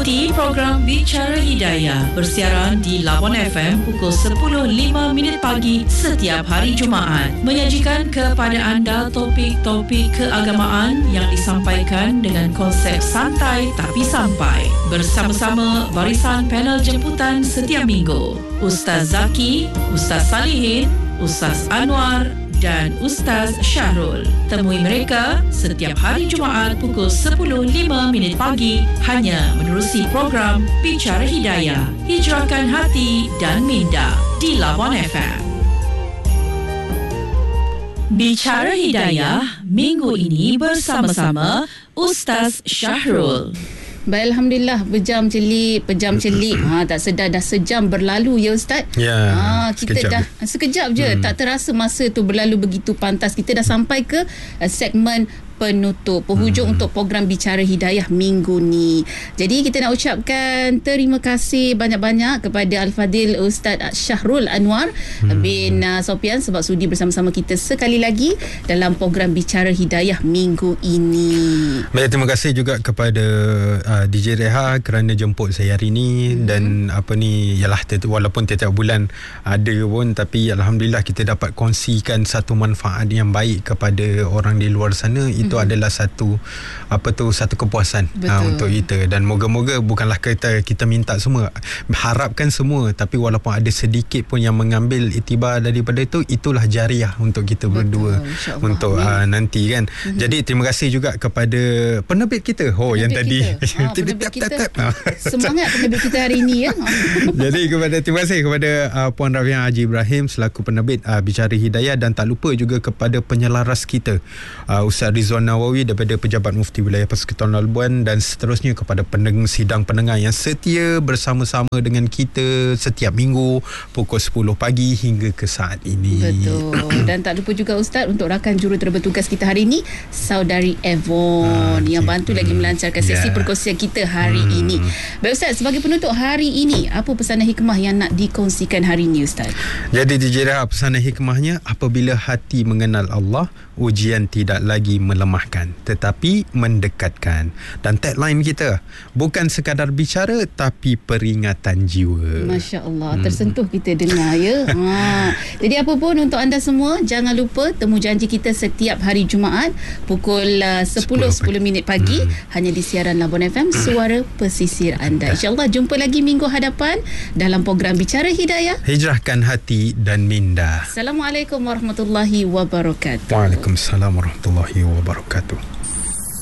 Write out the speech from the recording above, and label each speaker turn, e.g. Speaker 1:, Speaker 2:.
Speaker 1: Ikuti program Bicara Hidayah bersiaran di Labuan FM pukul 10.05 pagi setiap hari Jumaat. Menyajikan kepada anda topik-topik keagamaan yang disampaikan dengan konsep santai tapi sampai. Bersama-sama barisan panel jemputan setiap minggu. Ustaz Zaki, Ustaz Salihin, Ustaz Anwar dan Ustaz Syahrul. Temui mereka setiap hari Jumaat pukul 10.05 pagi hanya menerusi program Bicara Hidayah. Hijrahkan hati dan minda di Labuan FM. Bicara Hidayah minggu ini bersama-sama Ustaz Syahrul.
Speaker 2: Baik, Alhamdulillah, pejam celik. Tak sedar dah sejam berlalu ya Ustaz.
Speaker 3: Ya,
Speaker 2: kita dah sekejap je. Tak terasa masa tu berlalu begitu pantas. Kita dah sampai ke segmen penutup, penghujung untuk program Bicara Hidayah minggu ni. Jadi kita nak ucapkan terima kasih banyak-banyak kepada Al-Fadil Ustaz Syahrul Anwar bin Sofian sebab sudi bersama-sama kita sekali lagi dalam program Bicara Hidayah minggu ini.
Speaker 3: Baik, terima kasih juga kepada DJ Reha kerana jemput saya hari ni. Dan yalah, walaupun tiap-tiap bulan ada pun, tapi Alhamdulillah kita dapat kongsikan satu manfaat yang baik kepada orang di luar sana. Itu adalah satu kepuasan untuk kita. Dan moga-moga bukanlah kita minta semua, harapkan semua, tapi walaupun ada sedikit pun yang mengambil iktibar daripada itu, itulah jariah untuk kita berdua untuk nanti kan. Jadi terima kasih juga kepada penerbit kita yang tadi
Speaker 2: penerbit kita. Semangat penerbit kita hari ini ya.
Speaker 3: Jadi terima kasih kepada Puan Rafiah Haji Ibrahim selaku penerbit Bicara Hidayah, dan tak lupa juga kepada penyelaras kita Ustaz Rizwan Nawawi daripada Pejabat Mufti Wilayah Persekutuan Labuan, dan seterusnya kepada sidang pendengar yang setia bersama-sama dengan kita setiap minggu pukul 10 pagi hingga ke saat ini.
Speaker 2: Betul. Dan tak lupa juga Ustaz untuk rakan jurutera bertugas kita hari ini, Saudari Evon yang bantu lagi melancarkan sesi perkongsian kita hari ini. Baik Ustaz, sebagai penutup hari ini, apa pesanan hikmah yang nak dikongsikan hari ini Ustaz?
Speaker 3: Jadi DJ Reha, pesanan hikmahnya, apabila hati mengenal Allah, ujian tidak lagi melemahkan tetapi mendekatkan. Dan tagline kita, bukan sekadar bicara tapi peringatan jiwa.
Speaker 2: Masya Allah, tersentuh kita dengar ya. Jadi apa pun untuk anda semua, jangan lupa temu janji kita setiap hari Jumaat pukul 10 pagi hanya di siaran Labuan FM, suara pesisir anda. InsyaAllah jumpa lagi minggu hadapan dalam program Bicara Hidayah.
Speaker 3: Hijrahkan hati dan minda.
Speaker 2: Assalamualaikum warahmatullahi wabarakatuh.
Speaker 3: Waalaikumsalam warahmatullahi wabarakatuh.